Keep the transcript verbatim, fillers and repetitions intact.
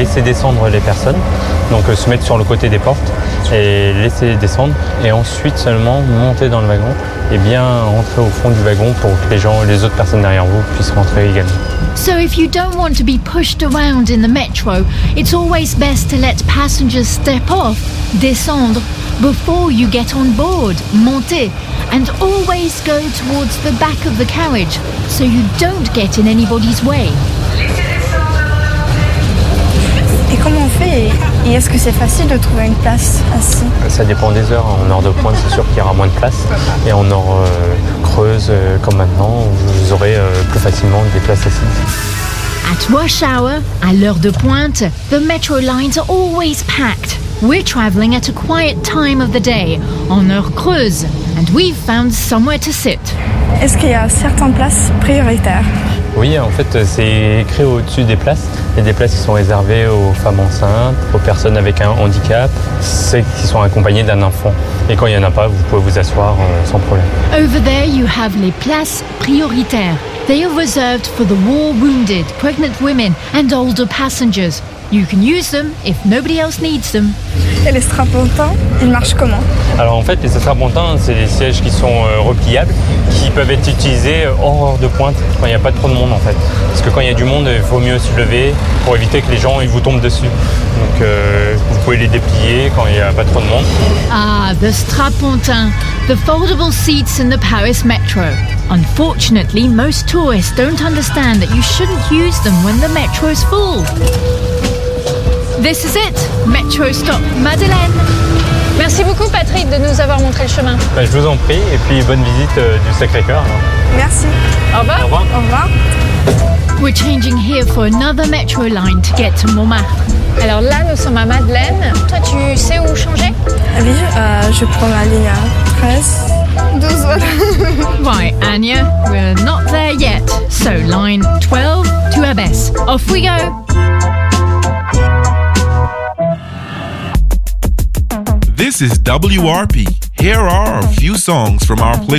laisser descendre les personnes, donc euh, se mettre sur le côté des portes et laisser descendre, et ensuite seulement monter dans le wagon et bien rentrer au fond du wagon pour que les gens, les autres personnes derrière vous puissent rentrer également. So if you don't want to be pushed around in the metro, it's always best to let passengers step off, descendre, before you get on board, monter, and always go towards the back of the carriage so you don't get in anybody's way. Et comment on fait et, et est-ce que c'est facile de trouver une place assis? Ça dépend des heures. En heure de pointe, c'est sûr qu'il y aura moins de place. Et en heure euh, creuse, euh, comme maintenant, vous aurez euh, plus facilement des places assises. At rush hour, à l'heure de pointe, the metro lines are always packed. We're travelling at a quiet time of the day, en heure creuse, and we've found somewhere to sit. Est-ce qu'il y a certaines places prioritaires? Oui, en fait, c'est écrit au-dessus des places. Il y a des places qui sont réservées aux femmes enceintes, aux personnes avec un handicap, celles qui sont accompagnées d'un enfant. Et quand il n'y en a pas, vous pouvez vous asseoir euh, sans problème. Over there you have les places prioritaires. They are reserved for the war-wounded, pregnant women and older passengers. You can use them if nobody else needs them. Et les strapontins, ils marchent comment? Alors en fait, les strapontins, c'est des sièges qui sont euh, repliables, qui peuvent être utilisés hors heure de pointe, quand il n'y a pas trop de monde en fait. Parce que quand il y a du monde, il vaut mieux se lever pour éviter que les gens ils vous tombent dessus. Donc euh, vous pouvez les déplier quand il n'y a pas trop de monde. Ah, the strapontins, the foldable seats in the Paris metro. Unfortunately, most tourists don't understand that you shouldn't use them when the metro is full. This is it, Metro Stop Madeleine. Merci beaucoup Patrick de nous avoir montré le chemin. Ben, je vous en prie, et puis bonne visite euh, du Sacré-Cœur. Alors. Merci. Au revoir. Au revoir. Au revoir. We're changing here for another metro line to get to Montmartre. Alors là, nous sommes à Madeleine. Toi, tu sais où changer? Oui, euh, je prends la ligne treize. douze, voilà. Right, Anya, we're not there yet. So line twelve to Abbesse. Off we go. This is W R P. Here are a few songs from our playlist.